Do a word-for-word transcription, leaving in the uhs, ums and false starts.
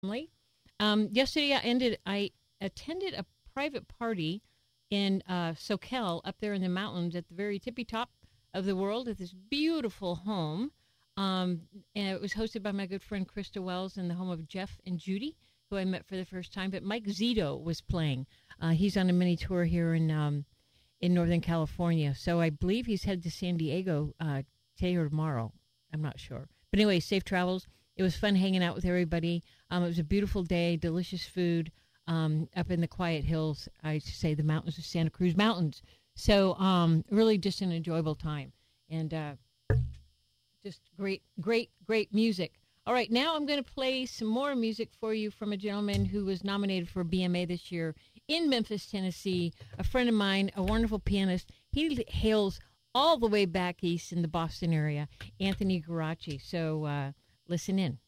family. Um, yesterday, I ended. I attended a private party in uh, Soquel, up there in the mountains, at the very tippy top of the world, at this beautiful home. Um, and it was hosted by my good friend Krista Wells, in the home of Jeff and Judy, who I met for the first time. But Mike Zito was playing. Uh, he's on a mini tour here in um, in Northern California. So I believe he's headed to San Diego uh, today or tomorrow. I'm not sure. But anyway, safe travels. It was fun hanging out with everybody. Um, it was a beautiful day, delicious food um, up in the quiet hills. I should say the mountains of Santa Cruz Mountains. So um, really just an enjoyable time. And uh, just great, great, great music. All right, now I'm going to play some more music for you from a gentleman who was nominated for a B M A this year in Memphis, Tennessee, a friend of mine, a wonderful pianist. He hails all the way back east in the Boston area, Anthony Garaci. So uh, listen in.